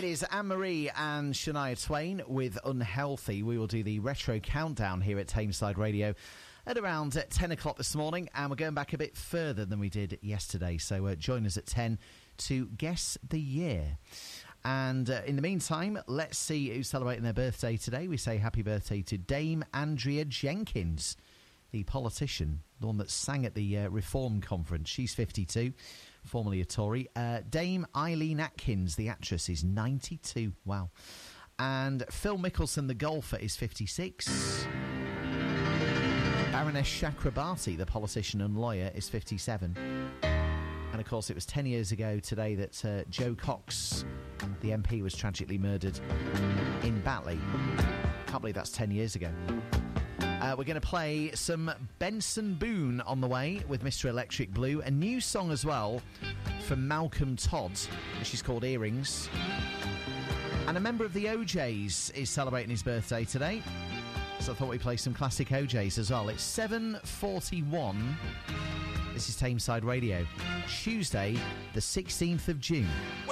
It is Anne-Marie and Shania Twain with Unhealthy. We will do the retro countdown here at Tameside Radio at around 10 o'clock this morning, and we're going back a bit further than we did yesterday, so join us at 10 to guess the year. And in the meantime, let's see who's celebrating their birthday today. We say happy birthday to Dame Andrea Jenkins, the politician, the one that sang at the Reform Conference. She's 52, formerly a Tory. Dame Eileen Atkins, the actress, is 92. Wow. And Phil Mickelson, the golfer, is 56. Baroness Chakrabarti, the politician and lawyer, is 57. And, of course, it was 10 years ago today that Joe Cox, the MP, was tragically murdered in Batley. Can't believe that's 10 years ago. We're going to play some Benson Boone on the way with Mr. Electric Blue. A new song as well from Malcolm Todd, which is called Earrings. And a member of the OJs is celebrating his birthday today. So I thought we'd play some classic OJs as well. It's 7:41. This is Tameside Radio. Tuesday, the 16th of June.